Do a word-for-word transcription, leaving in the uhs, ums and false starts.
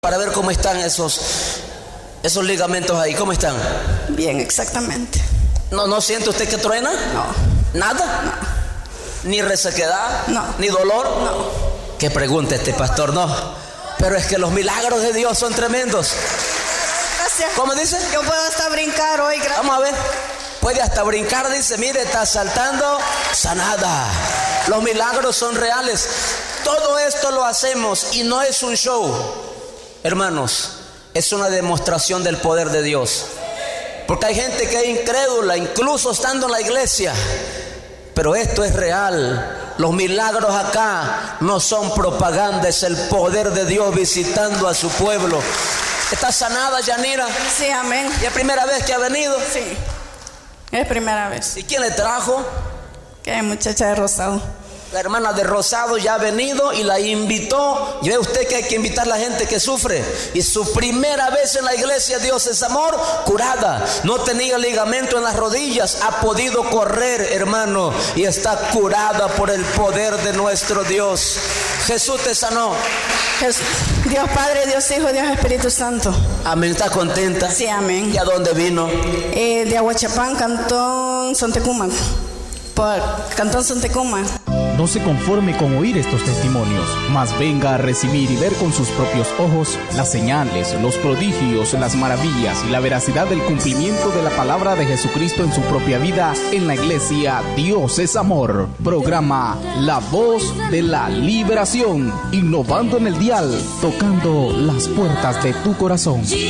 Para ver cómo están esos, esos ligamentos ahí, ¿cómo están? Bien, exactamente. ¿No, no siente usted que truena? No. ¿Nada? No. ¿Ni resequedad? No. ¿Ni dolor? No. ¿Qué pregunta este pastor? No. Pero es que los milagros de Dios son tremendos. Gracias. ¿Cómo dice? Yo puedo hasta brincar hoy, gracias. Vamos a ver. Puede hasta brincar, dice, mire, está saltando, sanada. Los milagros son reales. Todo esto lo hacemos y no es un show. Hermanos, es una demostración del poder de Dios. Porque hay gente que es incrédula, incluso estando en la iglesia. Pero esto es real. Los milagros acá no son propaganda, es el poder de Dios visitando a su pueblo. ¿Está sanada, Yanira? Sí, amén. ¿Y es primera vez que ha venido? Sí, es primera vez. ¿Y quién le trajo? Que hay muchacha de Rosado. La hermana de Rosado ya ha venido y la invitó. Y ve usted que hay que invitar a la gente que sufre. Y su primera vez en la iglesia, Dios es amor, curada. No tenía ligamento en las rodillas, ha podido correr, hermano, y está curada por el poder de nuestro Dios. Jesús te sanó. Jesús, Dios Padre, Dios Hijo, Dios Espíritu Santo. Amén. ¿Está contenta? Sí, amén. ¿Y a dónde vino? Eh, de Aguachapán, Cantón Sontecuma. Por Cantón Sontecuma. No se conforme con oír estos testimonios, mas venga a recibir y ver con sus propios ojos las señales, los prodigios, las maravillas y la veracidad del cumplimiento de la palabra de Jesucristo en su propia vida en la iglesia Dios es Amor. Programa La Voz de la Liberación, innovando en el dial, tocando las puertas de tu corazón.